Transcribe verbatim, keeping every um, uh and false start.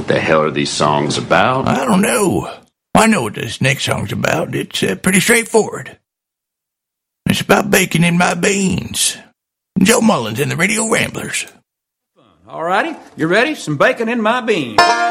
What the hell are these songs about? I don't know. I know what this next song's about. It's uh, pretty straightforward. It's about bacon in my beans. Joe Mullins and the Radio Ramblers. All righty, you ready? Some bacon in my beans.